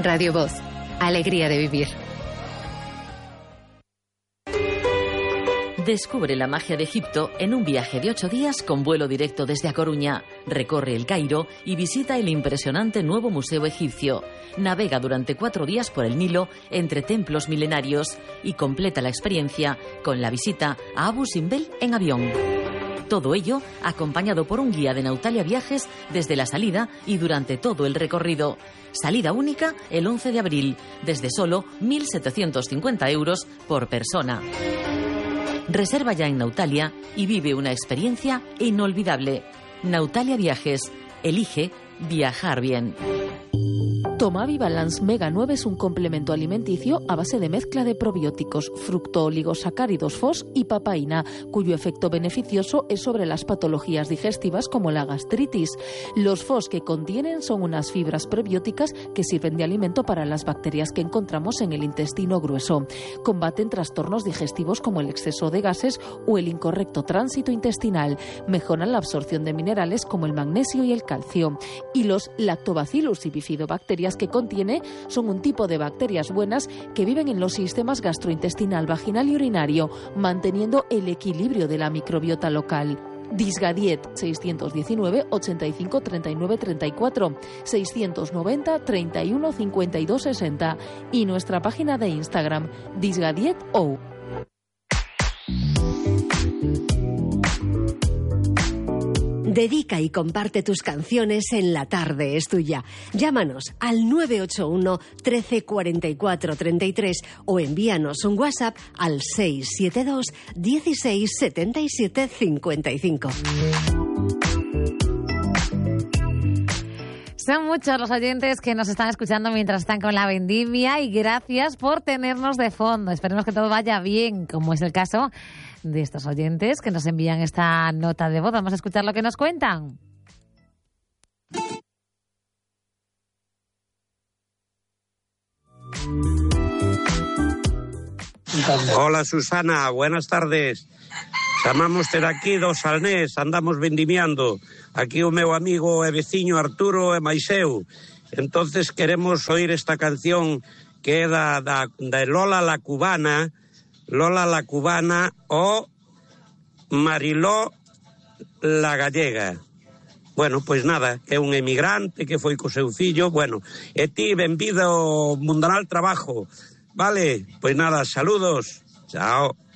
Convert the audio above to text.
Radio Voz. Alegría de vivir. Descubre la magia de Egipto en un viaje de 8 días con vuelo directo desde A Coruña. Recorre el Cairo y visita el impresionante nuevo museo egipcio. Navega durante 4 días por el Nilo entre templos milenarios y completa la experiencia con la visita a Abu Simbel en avión. Todo ello acompañado por un guía de Nautalia Viajes desde la salida y durante todo el recorrido. Salida única el 11 de abril, desde solo 1.750 euros por persona. Reserva ya en Nautalia y vive una experiencia inolvidable. Nautalia Viajes. Elige viajar bien. Tomavi Balance Mega 9 es un complemento alimenticio a base de mezcla de probióticos, fructooligosacáridos FOS y papaína, cuyo efecto beneficioso es sobre las patologías digestivas como la gastritis. Los FOS que contienen son unas fibras prebióticas que sirven de alimento para las bacterias que encontramos en el intestino grueso. Combaten trastornos digestivos como el exceso de gases o el incorrecto tránsito intestinal. Mejoran la absorción de minerales como el magnesio y el calcio. Y los lactobacillus y bifidobacterias que contiene son un tipo de bacterias buenas que viven en los sistemas gastrointestinal, vaginal y urinario, manteniendo el equilibrio de la microbiota local. Disgadiet 619 85 39 34 690 31 52 60 y nuestra página de Instagram disgadietou. Dedica y comparte tus canciones en La Tarde es Tuya. Llámanos al 981 13 44 33 o envíanos un WhatsApp al 672 16 77 55. Son muchos los oyentes que nos están escuchando mientras están con la vendimia y gracias por tenernos de fondo. Esperemos que todo vaya bien, como es el caso de estos oyentes que nos envían esta nota de voz. Vamos a escuchar lo que nos cuentan. Hola Susana, buenas tardes. Chamamos ter aquí do Salnés, andamos vendimiando. Aquí o meu amigo e veciño Arturo e mais eu. Entonces queremos oír esta canción que é da Lola la Cubana o Mariló la Gallega. Bueno, pois nada, que é un emigrante que foi co seu fillo. Bueno, e ti, benvido ao mundanal trabajo. Vale, pois nada, saludos. Chao.